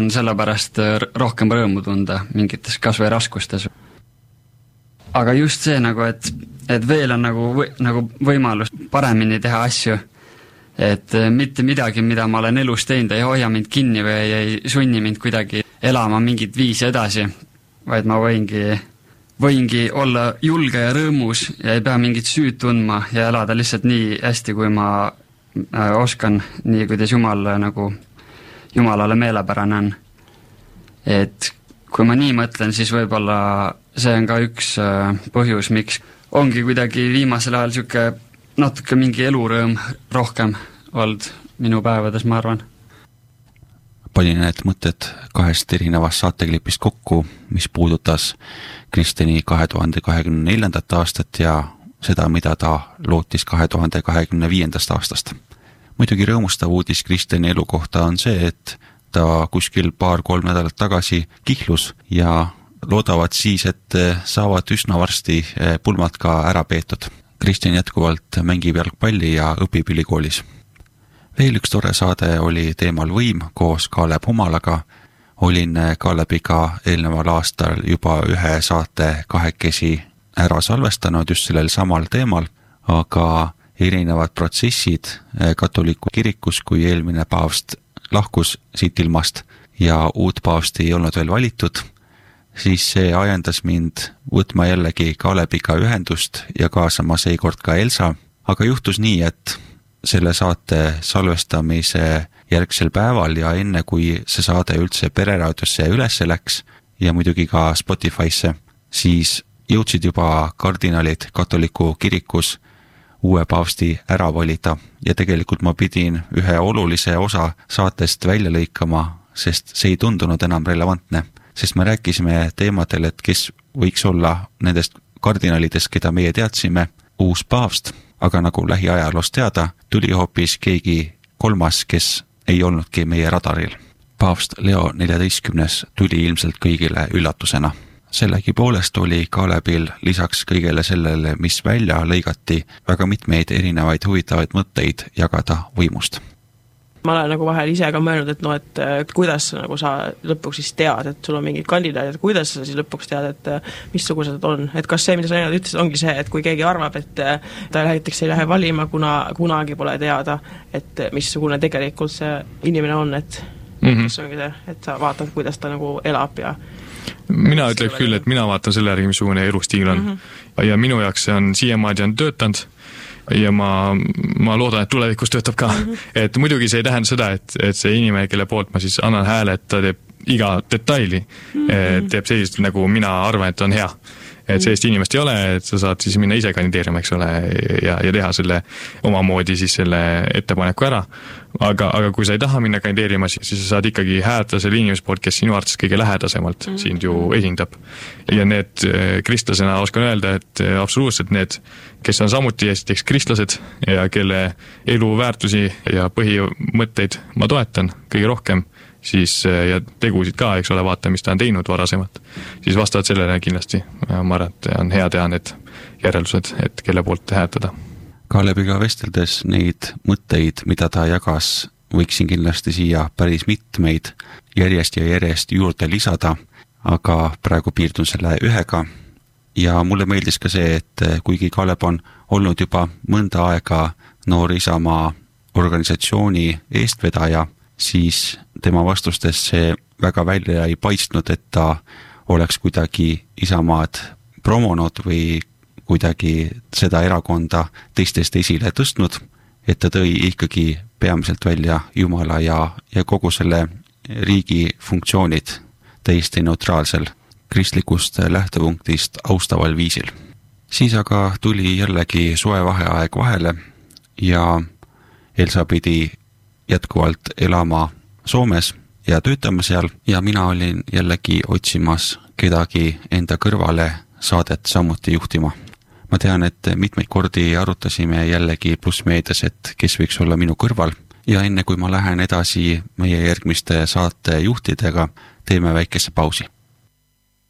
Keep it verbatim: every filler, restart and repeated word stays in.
sellepärast rohkem rõõmu tunda mingites kas või raskustes. Aga just see nagu, et, et veel on nagu, või, nagu võimalus paremini teha asju, et mitte midagi, mida ma olen elus teinud, ei hoia mind kinni või ei sunni mind kuidagi elama mingit viisi edasi, vaid ma võingi, võingi olla julge ja rõõmus ja ei pea mingit süüd tundma ja elada lihtsalt nii hästi, kui ma äh, oskan, nii kuidas Jumal nagu Jumalale meelepärane on. Et kui ma nii mõtlen, siis võib-olla see on ka üks põhjus, miks ongi kuidagi viimasel ajal siuke natuke mingi elurõõm rohkem olnud minu päevades, ma arvan. Panin need mõtted kahest erinevast saateklipist kokku, mis puudutas Kristjani kahe tuhande kahekümne neljandat aastat ja seda, mida ta lootis kahe tuhande kahekümne viiendast aastast. Muidugi rõõmustav uudis Kristjani elu kohta on see, et ta kuskil paar-kolm nädalat tagasi kihlus ja loodavad siis, et saavad üsna varsti pulmad ka ära peetud. Kristjan jätkuvalt mängib jalgpalli ja õpib ülikoolis. Veel üks tore saade oli teemal võim koos Kaalep Humalaga. Olin Kaalepiga eelneval aastal juba ühe saate kahekesi ära salvestanud just sellel samal teemal, aga erinevad protsessid katoliku kirikus, kui eelmine paavst lahkus siit ilmast ja uut paavsti ei olnud veel valitud, siis see ajendas mind võtma jällegi Kaalepiga ühendust ja kaasama seekord ka Elsa, aga juhtus nii, et selle saate salvestamise järgsel päeval ja enne, kui see saade üldse Pereraadiosse üles läks ja muidugi ka Spotify'sse, siis jõudsid juba kardinalid katoliku kirikus uue paavsti ära valida ja tegelikult ma pidin ühe olulise osa saatest välja lõikama, sest see ei tundunud enam relevantne, sest me rääkisime teemadel, et kes võiks olla nendest kardinalidest, keda meie teadsime, uus paavst, aga nagu lähiajaloost teada, tuli hoopis keegi kolmas, kes ei olnudki meie radaril. Paavst Leo neljateistkümnes tuli ilmselt kõigile üllatusena. Sellegi poolest oli Kaalebil lisaks kõigele sellele, mis välja lõigati, väga mitmeid erinevaid huvitavaid mõtteid jagada võimust. Ma olen nagu vahel ise ka mõelnud, et, no, et, et kuidas nagu sa lõpuks siis tead, et sul on mingid kandidaadid, kuidas sa siis lõpuks tead, et missugused on. Et kas see, mida sa enne ütlesid, ongi see, et kui keegi arvab, et ta näiteks ei lähe valima, kuna kunagi pole teada, et missugune tegelikult see inimene on, et, mm-hmm. kas ongi see, et sa vaatad, kuidas ta nagu elab ja mina ütleks küll, et mina vaatan selle järgi, missugune elustiil on. Mm-hmm. Ja minu jaoks see on siiamaadi on töötanud ja ma, ma loodan, et tulevikus töötab ka. Mm-hmm. Et muidugi see ei tähenda seda, et, et see inimene, kelle poolt ma siis annan hääle, et ta teeb iga detaili, mm-hmm. teeb sellist, nagu mina arvan, et on hea. Et sellist inimest ei ole, et sa saad siis minna ise kandideerima, eks ole, ja, ja teha selle omamoodi siis selle ettepaneku ära. Aga, aga kui sa ei taha minna kandideerima, siis, siis sa saad ikkagi hääletada selle inimese poolt, kes sinu arvates kõige lähedasemalt mm-hmm. sind ju esindab. Ja need kristlasena oskan öelda, et absoluutselt need, kes on samuti esiteks kristlased ja kelle elu väärtusi ja põhimõtteid ma toetan kõige rohkem, siis ja tegusid ka, eks ole, vaata, mis ta on teinud varasemalt, siis vastavalt sellele kindlasti ma arvan, et on hea teha need järeldused, et kelle poolt hääletada. Kaalepiga vesteldes neid mõtteid, mida ta jagas, võiksin kindlasti siia päris mitmeid järjest ja järjest juurde lisada, aga praegu piirdun selle ühega. Ja mulle meeldis ka see, et kuigi Kaalep on olnud juba mõnda aega Noor Isamaa organisatsiooni eestvedaja, siis tema vastustes see väga välja ei paistnud, et ta oleks kuidagi Isamaad promonud või kuidagi seda erakonda teistest esile tõstnud, et ta tõi ikkagi peamiselt välja Jumala ja, ja kogu selle riigi funktsioonid täiesti neutraalsel, kristlikust lähtepunktist austaval viisil. Siis aga tuli jällegi soe vaheaeg vahele ja Elsa pidi jätkuvalt elama Soomes ja töötama seal ja mina olin jällegi otsimas kedagi enda kõrvale saadet samuti juhtima. Ma tean, et mitmeid kordi arutasime jällegi plussmeedias, et kes võiks olla minu kõrval ja enne kui ma lähen edasi meie järgmiste saate juhtidega, teeme väikese pausi.